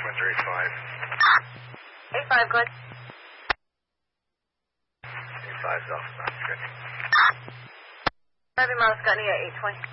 Windsor 85, good. 85 southbound, good. 5 miles, Scotty at 820.